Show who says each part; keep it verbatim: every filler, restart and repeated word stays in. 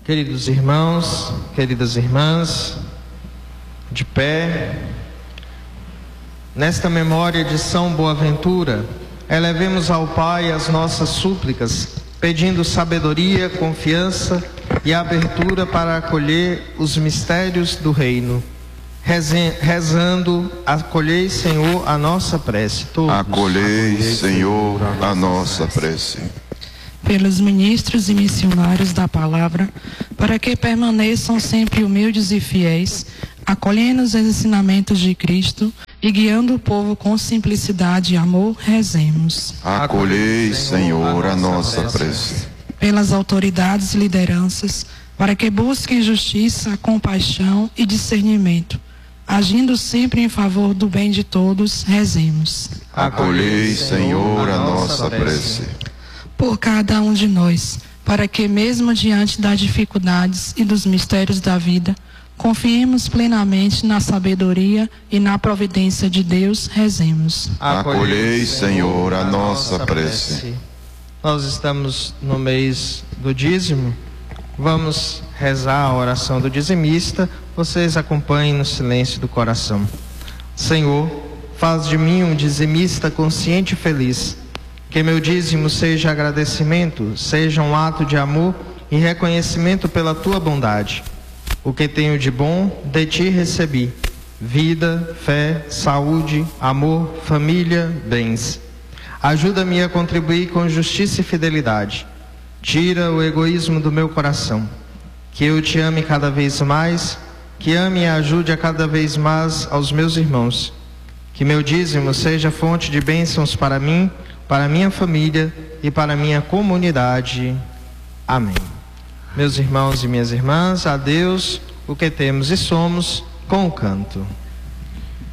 Speaker 1: Queridos irmãos, queridas irmãs, de pé, nesta memória de São Boaventura, elevemos ao Pai as nossas súplicas, pedindo sabedoria, confiança e abertura para acolher os mistérios do reino. Rezando, acolhei, Senhor, a nossa prece. Todos.
Speaker 2: Acolhei, Senhor, a nossa prece.
Speaker 3: Pelos ministros e missionários da palavra, para que permaneçam sempre humildes e fiéis, acolhendo os ensinamentos de Cristo e guiando o povo com simplicidade e amor, rezemos.
Speaker 2: Acolhei, Senhor, a nossa prece.
Speaker 3: Pelas autoridades e lideranças, para que busquem justiça, compaixão e discernimento, agindo sempre em favor do bem de todos, rezemos.
Speaker 2: Acolhei, Senhor, a nossa prece.
Speaker 3: Por cada um de nós, para que mesmo diante das dificuldades e dos mistérios da vida, confiemos plenamente na sabedoria e na providência de Deus, rezemos.
Speaker 2: Acolhei, Senhor, a nossa prece.
Speaker 1: Nós estamos no mês do dízimo, vamos rezar a oração do dizimista, vocês acompanhem no silêncio do coração. Senhor, faz de mim um dizimista consciente e feliz. Que meu dízimo seja agradecimento, seja um ato de amor e reconhecimento pela tua bondade. O que tenho de bom, de ti recebi: vida, fé, saúde, amor, família, bens. Ajuda-me a contribuir com justiça e fidelidade. Tira o egoísmo do meu coração. Que eu te ame cada vez mais, que ame e ajude a cada vez mais aos meus irmãos. Que meu dízimo seja fonte de bênçãos para mim, para minha família e para minha comunidade. Amém. Meus irmãos e minhas irmãs, a Deus o que temos e somos com o canto.